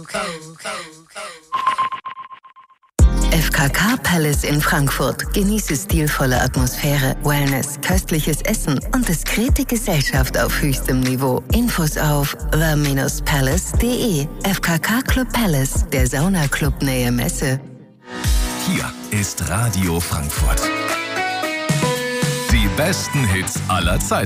FKK Palace in Frankfurt. Genieße stilvolle Atmosphäre, Wellness, köstliches Essen und diskrete Gesellschaft auf höchstem Niveau. Infos auf the-palace.de. FKK Club Palace, der Saunaclub Nähe Messe. Hier ist Radio Frankfurt. Die besten Hits aller Zeiten.